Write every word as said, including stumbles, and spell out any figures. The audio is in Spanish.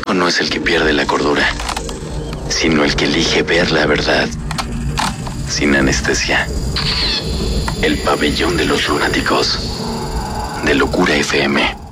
no es el que pierde la cordura, sino el que elige ver la verdad sin anestesia. El pabellón de los lunáticos de Locura F M.